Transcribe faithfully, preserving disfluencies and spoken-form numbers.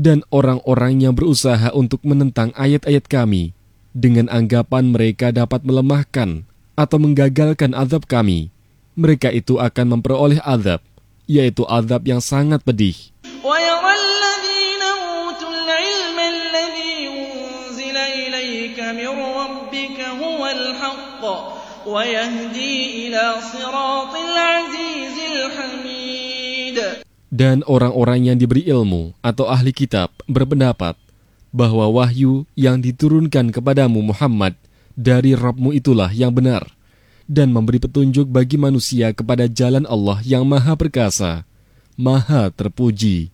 Dan orang-orang yang berusaha untuk menentang ayat-ayat kami, dengan anggapan mereka dapat melemahkan atau menggagalkan azab kami, mereka itu akan memperoleh azab, yaitu azab yang sangat pedih. Dan orang-orang yang diberi ilmu atau ahli kitab berpendapat bahwa wahyu yang diturunkan kepadamu Muhammad dari Rabb-Mu itulah yang benar dan memberi petunjuk bagi manusia kepada jalan Allah yang maha perkasa, maha terpuji.